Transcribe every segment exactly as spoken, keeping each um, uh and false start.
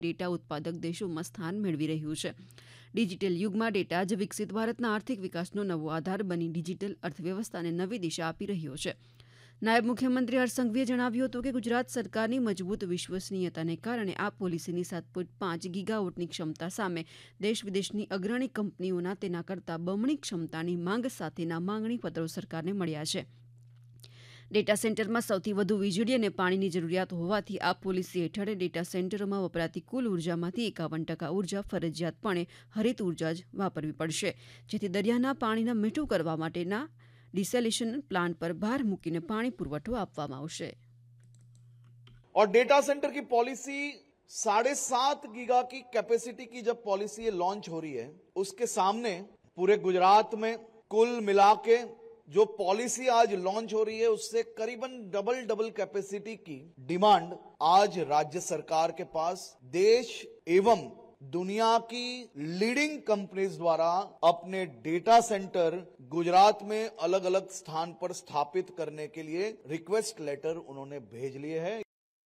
Data ઉત્પાદક દેશોમાં સ્થાન મેળવી રહ્યું છે. ડિજિટલ યુગમાં ડેટા જ વિકસિત ભારતના આર્થિક વિકાસનો નવો આધાર બની ડિજિટલ અર્થવ્યવસ્થાને નવી દિશા આપી રહ્યો છે. નાયબ મુખ્યમંત્રી હર્ષ સંઘવીએ જણાવ્યું હતું કે ગુજરાત સરકારની મજબૂત વિશ્વસનીયતાને કારણે આ પોલિસીની સાત પોઈન્ટ પાંચ ગીગાવોટની ક્ષમતા સામે દેશ વિદેશની અગ્રણી કંપનીઓના તેના કરતાં બમણી ક્ષમતાની માંગ સાથેના માંગણી પત્રો સરકારને મળ્યા છે. ડેટા સેન્ટરમાં સૌથી વધુ વીજળી અને પાણીની જરૂરિયાત હોવાથી આ પોલિસી હેઠળ ડેટા સેન્ટરોમાં વપરાતી કુલ ઉર્જામાંથી એકાવન ટકા ઉર્જા ફરજિયાતપણે હરિત ઉર્જા જ વાપરવી પડશે, જેથી દરિયાના પાણીને મીઠું કરવા માટેના डिसैलिनेशन प्लांट पर भार मूकीने पानी पुरवठो आपवामां आवशे. और डेटा सेंटर की पॉलिसी साढ़े सात गीगा की कैपेसिटी की जब पॉलिसी ये लॉन्च हो रही है, उसके सामने पूरे गुजरात में कुल मिला के जो पॉलिसी आज लॉन्च हो रही है उससे करीबन डबल डबल कैपेसिटी की डिमांड आज राज्य सरकार के पास देश एवं दुनिया की लीडिंग कंपनीज द्वारा अपने डेटा सेंटर गुजरात में अलग अलग स्थान पर स्थापित करने के लिए रिक्वेस्ट लेटर उन्होंने भेज लिए हैं.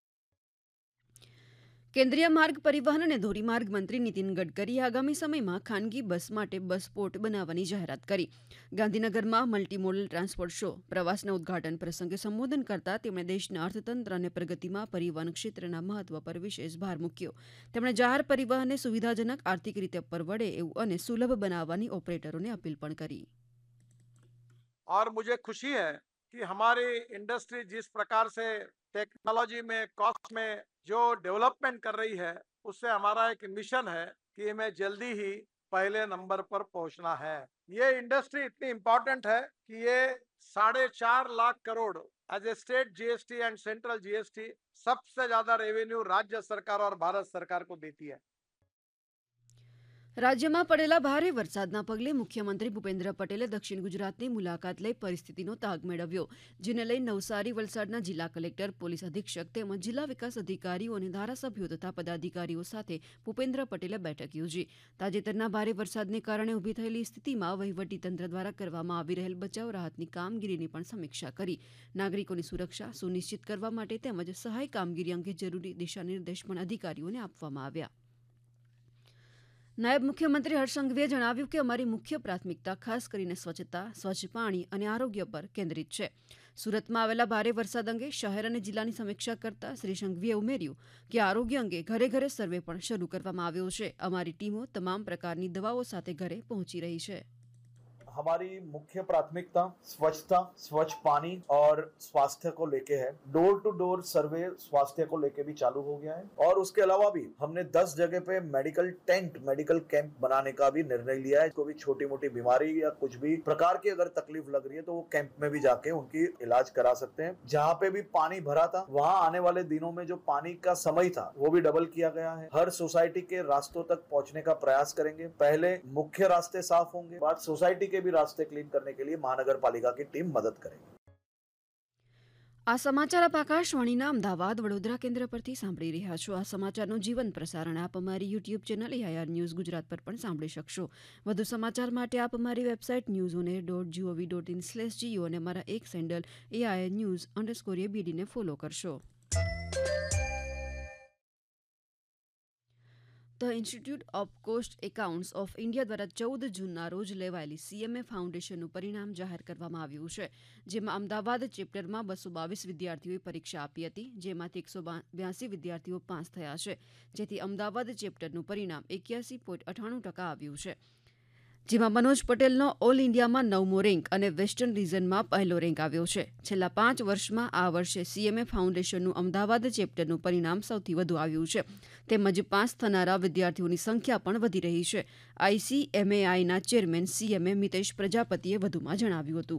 કેન્દ્રીય માર્ગ પરિવહન અને ધોરીમાર્ગ મંત્રી નીતિન ગડકરીએ આગામી સમયમાં ખાનગી બસ માટે બસ પોર્ટ બનાવવાની જાહેરાત કરી. ગાંધીનગરમાં મલ્ટીમોડલ ટ્રાન્સપોર્ટ શો પ્રવાસના ઉદઘાટન પ્રસંગે સંબોધન કરતા તેમણે દેશના અર્થતંત્ર અને પ્રગતિમાં પરિવહન ક્ષેત્રના મહત્વ પર વિશેષ ભાર મૂક્યો. તેમણે જાહેર પરિવહનને સુવિધાજનક, આર્થિક રીતે પરવડે એવું અને સુલભ બનાવવાની ઓપરેટરોને અપીલ પણ કરી. और मुझे खुशी है कि हमारी इंडस्ट्री जिस प्रकार से टेक्नोलॉजी में, कॉस्ट में जो डेवलपमेंट कर रही है, उससे हमारा एक मिशन है कि हमें जल्दी ही पहले नंबर पर पहुंचना है. ये इंडस्ट्री इतनी इम्पोर्टेंट है कि ये साढ़े चार lakh crore as a state GST and central GST सबसे ज्यादा रेवेन्यू राज्य सरकार और भारत सरकार को देती है. રાજ્યમાં પડેલા ભારે વરસાદના પગલે મુખ્યમંત્રી ભૂપેન્દ્ર પટેલે દક્ષિણ ગુજરાતની મુલાકાત લઈ પરિસ્થિતિનો તાગ મેળવ્યો, જેને લઈ નવસારી, વલસાડના જિલ્લા કલેક્ટર, પોલીસ અધિક્ષક તેમજ જિલ્લા વિકાસ અધિકારીઓ અને ધારાસભ્યો તથા પદાધિકારીઓ સાથે ભૂપેન્દ્ર પટેલે બેઠક યોજી. તાજેતરના ભારે વરસાદને કારણે ઊભી થયેલી સ્થિતિમાં વહીવટીતંત્ર દ્વારા કરવામાં આવી રહેલ બચાવ રાહતની કામગીરીની પણ સમીક્ષા કરી. નાગરિકોની સુરક્ષા સુનિશ્ચિત કરવા માટે તેમજ સહાય કામગીરી અંગે જરૂરી દિશાનિર્દેશ પણ અધિકારીઓને આપવામાં આવ્યા. નાયબ મુખ્યમંત્રી હર્ષ સંઘવીએ જણાવ્યું કે અમારી મુખ્ય પ્રાથમિકતા ખાસ કરીને સ્વચ્છતા, સ્વચ્છ પાણી અને આરોગ્ય પર કેન્દ્રિત છે. સુરતમાં આવેલા ભારે વરસાદ અંગે શહેર અને જિલ્લાની સમીક્ષા કરતા શ્રી સંઘવીએ ઉમેર્યું કે આરોગ્ય અંગે ઘરે ઘરે સર્વે પણ શરૂ કરવામાં આવ્યો છે. અમારી ટીમો તમામ પ્રકારની દવાઓ સાથે ઘરે પહોંચી રહી છે. हमारी मुख्य प्राथमिकता स्वच्छता, स्वस्थ पानी और स्वास्थ्य को लेके है. डोर टू डोर सर्वे स्वास्थ्य को लेके भी चालू हो गया है और उसके अलावा भी हमने दस जगह पे मेडिकल टेंट, मेडिकल कैंप बनाने का भी निर्णय लिया है. कोई भी छोटी मोटी बीमारी या कुछ भी प्रकार की अगर तकलीफ लग रही है तो वो कैंप में भी जाके उनकी इलाज करा सकते हैं. जहाँ पे भी पानी भरा था वहाँ आने वाले दिनों में जो पानी का समय था वो भी डबल किया गया है. हर सोसाइटी के रास्तों तक पहुँचने का प्रयास करेंगे. पहले मुख्य रास्ते साफ होंगे, बाद सोसाइटी के भी रास्ते क्लीन करने के लिए महानगर पालिका की टीम मदद करेगी. આ સમાચાર આપ આકાશવાણીના અમદાવાદ, વડોદરા કેન્દ્ર પરથી સાંભળી રહ્યા છો. આ સમાચારનું જીવન પ્રસારણ આપ અમારી YouTube channel AIR news Gujarat પર પણ સાંભળી શકશો. વધુ સમાચાર માટે આપ અમારી website news on air dot GOV dot in slash Jio અને અમારા એક sandal AIR news underscore એબીડીને follow કરશો. The institute of cost accounts of India દ્વારા ચૌદ જૂનના રોજ લેવાયેલી સીએમએ ફાઉન્ડેશનનું પરિણામ જાહેર કરવામાં આવ્યું છે, જેમાં અમદાવાદ ચેપ્ટરમાં બસો બાવીસ વિદ્યાર્થીઓએ પરીક્ષા આપી હતી, જેમાંથી એકસો બ્યાસી વિદ્યાર્થીઓ પાસ થયા છે, જેથી અમદાવાદ ચેપ્ટરનું પરિણામ એક્યાસી પોઈન્ટ અઠ્ઠાણું ટકા આવ્યું છે, જેમાં મનોજ પટેલનો ઓલ ઇન્ડિયામાં નવમો રેન્ક અને વેસ્ટર્ન રિજનમાં પહેલો રેન્ક આવ્યો છે. છેલ્લા પાંચ વર્ષમાં આ વર્ષે સીએમએ ફાઉન્ડેશનનું અમદાવાદ ચેપ્ટરનું પરિણામ સૌથી વધુ આવ્યું છે, તેમજ પાસ થનારા વિદ્યાર્થીઓની સંખ્યા પણ વધી રહી છે. આઈસીએમએઆઈના ચેરમેન સીએમએ મિતેશ પ્રજાપતિએ વધુમાં જણાવ્યું હતું.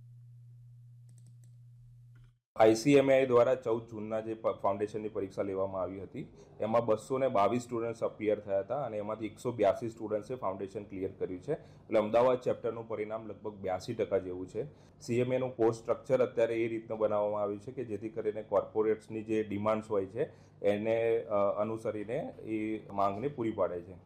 આઈસીએમએઆઈ દ્વારા ચૌદ જૂનના જે ફાઉન્ડેશનની પરીક્ષા લેવામાં આવી હતી એમાં બસો ને બાવીસ સ્ટુડન્ટ્સ અપિયર થયા હતા અને એમાંથી એકસો બ્યાસી સ્ટુડન્ટ્સે ફાઉન્ડેશન ક્લિયર કર્યું છે. એટલે અમદાવાદ ચેપ્ટરનું પરિણામ લગભગ બ્યાસી ટકા જેવું છે. સીએમએનું કોર્સ સ્ટ્રક્ચર અત્યારે એ રીતનું બનાવવામાં આવ્યું છે કે જેથી કરીને કોર્પોરેટ્સની જે ડિમાન્ડ્સ હોય છે એને અનુસરીને એ માંગને પૂરી પાડે છે.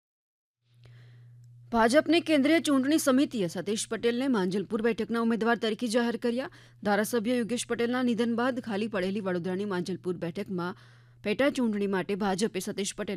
ભાજપની કેન્દ્રીય ચૂંટણી સમિતિએ સતીશ પટેલને માંજલપુર બેઠકના ઉમેદવાર તરીકે જાહેર કર્યા. ધારાસભ્ય યોગેશ પટેલના નિધન બાદ ખાલી પડેલી વડોદરાની માંજલપુર બેઠકમાં પેટા ચૂંટણી માટે ભાજપે સતીશ પટેલ